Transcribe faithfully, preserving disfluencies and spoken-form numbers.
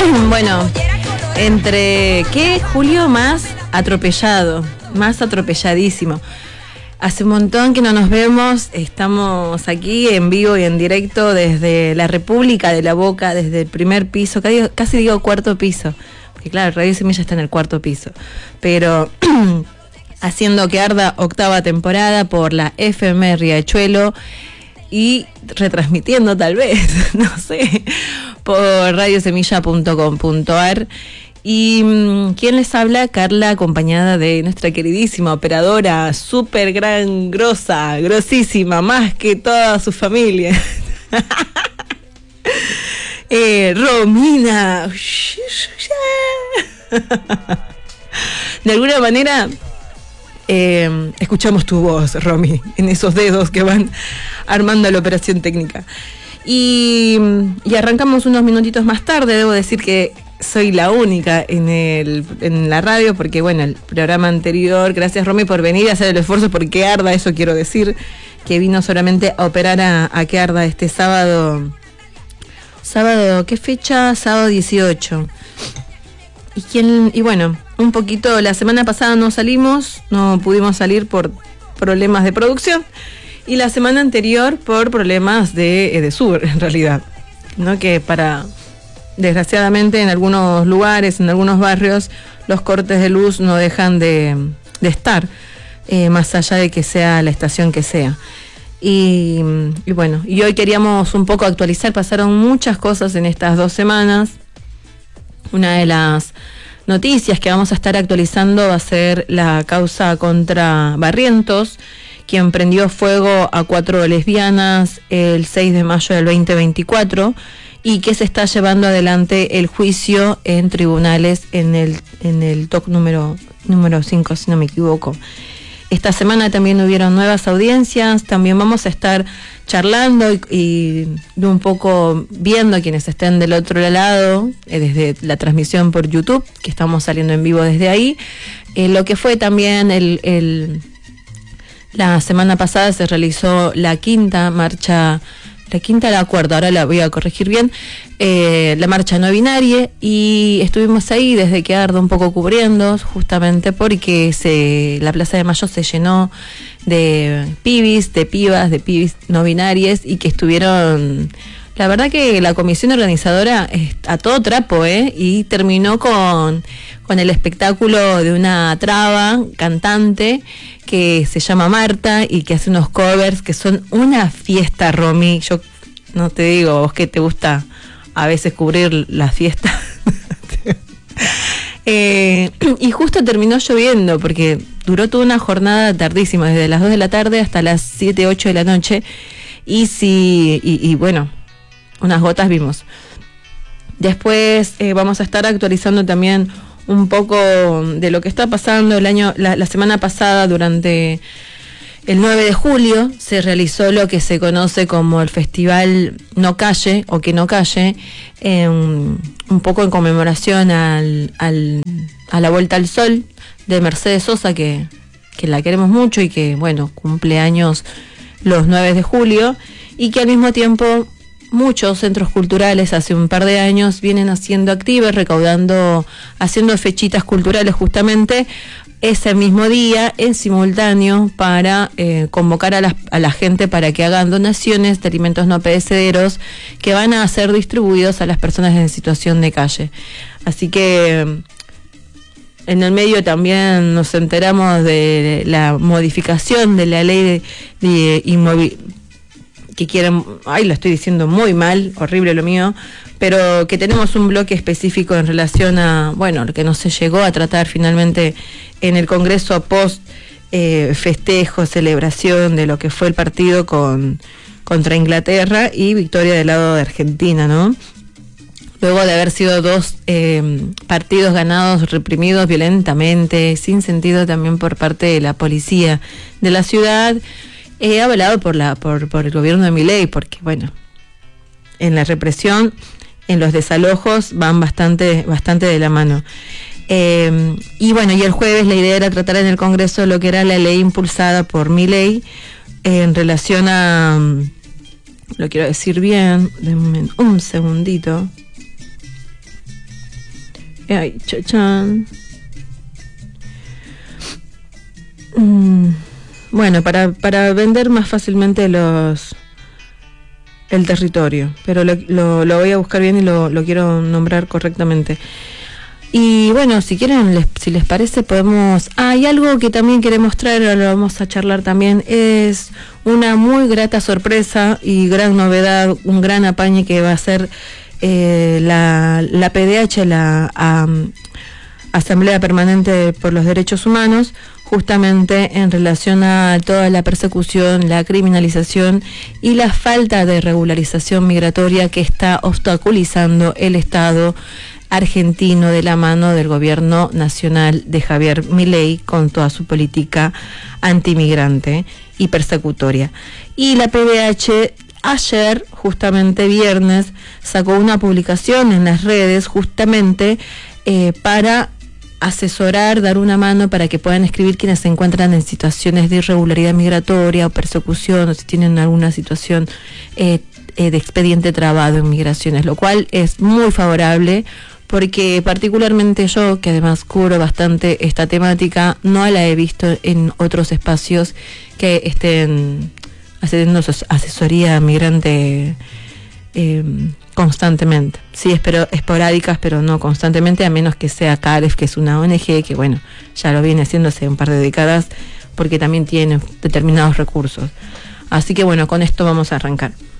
Bueno, entre qué julio más atropellado, más atropelladísimo. Hace un montón que no nos vemos, estamos aquí en vivo y en directo desde la República de la Boca, desde el primer piso, casi, casi digo cuarto piso, porque claro, Radio Semilla está en el cuarto piso, pero haciendo que arda octava temporada por la F M Riachuelo y retransmitiendo tal vez, no sé, por radio semilla punto com punto a r. Y mmm, ¿quién les habla? Carla, acompañada de nuestra queridísima operadora, súper gran, grosa, grosísima, más que toda su familia. eh, Romina. De alguna manera, eh, escuchamos tu voz, Romy, en esos dedos que van armando la operación técnica. Y, y arrancamos unos minutitos más tarde, debo decir que soy la única en el en la radio, porque bueno, el programa anterior, gracias Romy por venir a hacer el esfuerzo por que arda, eso quiero decir, que vino solamente a operar a, a que arda este sábado, sábado, ¿qué fecha? Sábado dieciocho. Y quién, y bueno, un poquito, la semana pasada no salimos, no pudimos salir por problemas de producción, y la semana anterior por problemas de Edesur, en realidad, ¿no? Que para... Desgraciadamente en algunos lugares, en algunos barrios, los cortes de luz no dejan de, de estar, eh, más allá de que sea la estación que sea. Y, y bueno, y hoy queríamos un poco actualizar, pasaron muchas cosas en estas dos semanas. Una de las noticias que vamos a estar actualizando va a ser la causa contra Barrientos, quien prendió fuego a cuatro lesbianas el seis de mayo del veinte veinticuatro, y que se está llevando adelante el juicio en tribunales en el en el T O C número número cinco, si no me equivoco. Esta semana también hubieron nuevas audiencias, también vamos a estar charlando y, y un poco viendo quienes estén del otro lado, eh, desde la transmisión por YouTube, que estamos saliendo en vivo desde ahí, eh, lo que fue también el, el la semana pasada se realizó la quinta marcha, la quinta la cuarta, ahora la voy a corregir bien, eh, la marcha no binaria, y estuvimos ahí desde que arda un poco cubriendo, justamente porque se la Plaza de Mayo se llenó de pibis, de pibas, de pibis no binarias, y que estuvieron, la verdad que la comisión organizadora a todo trapo, ¿eh? Y terminó con, con el espectáculo de una traba cantante que se llama Marta y que hace unos covers que son una fiesta, Romy. Yo no te digo, vos que te gusta a veces cubrir las fiestas. eh, y justo terminó lloviendo porque duró toda una jornada tardísima, desde las dos de la tarde hasta las siete, ocho de la noche. Y sí, y, y bueno, unas gotas vimos. Después eh, vamos a estar actualizando también un poco de lo que está pasando el año, la, la semana pasada. Durante el nueve de julio se realizó lo que se conoce como el Festival No Calle o Que No Calle, eh, un, un poco en conmemoración al, al, a la Vuelta al Sol de Mercedes Sosa, que, que la queremos mucho y que bueno, cumple años los nueve de julio, y que al mismo tiempo muchos centros culturales hace un par de años vienen haciendo activas, recaudando, haciendo fechitas culturales justamente ese mismo día, en simultáneo, para eh, convocar a la, a la gente para que hagan donaciones de alimentos no perecederos que van a ser distribuidos a las personas en situación de calle. Así que en el medio también nos enteramos de la modificación de la ley de, de inmobiliaria, que quieren, ay, lo estoy diciendo muy mal, horrible lo mío, pero que tenemos un bloque específico en relación a, bueno, lo que no se llegó a tratar finalmente en el Congreso post eh, festejo, celebración de lo que fue el partido con contra Inglaterra y victoria del lado de Argentina, ¿no? Luego de haber sido dos eh, partidos ganados, reprimidos violentamente, sin sentido también por parte de la policía de la ciudad, he hablado por la por, por el gobierno de Milei, porque bueno, en la represión, en los desalojos van bastante bastante de la mano. Eh, y bueno, y el jueves la idea era tratar en el Congreso lo que era la ley impulsada por Milei eh, en relación a, lo quiero decir bien, denme un segundito. Ay, chachan. Mm, bueno, para, para vender más fácilmente los el territorio, pero lo, lo, lo voy a buscar bien y lo, lo quiero nombrar correctamente. Y bueno, si quieren, les, si les parece, podemos... Ah, hay algo que también queremos traer, ahora lo vamos a charlar también, es una muy grata sorpresa y gran novedad, un gran apañe que va a ser eh, la, la P D H, la um, Asamblea Permanente por los Derechos Humanos, justamente en relación a toda la persecución, la criminalización y la falta de regularización migratoria que está obstaculizando el Estado argentino de la mano del gobierno nacional de Javier Milei con toda su política antimigrante y persecutoria. Y la P D H ayer, justamente viernes, sacó una publicación en las redes justamente eh, para asesorar, dar una mano para que puedan escribir quienes se encuentran en situaciones de irregularidad migratoria o persecución, o si tienen alguna situación eh, eh, de expediente trabado en migraciones, lo cual es muy favorable, porque particularmente yo, que además cubro bastante esta temática, no la he visto en otros espacios que estén haciendo asesoría migrante eh, constantemente. Sí, espero esporádicas, pero no constantemente, a menos que sea CAREF, que es una O N G, que bueno, ya lo viene haciendo hace un par de décadas, porque también tiene determinados recursos. Así que bueno, con esto vamos a arrancar.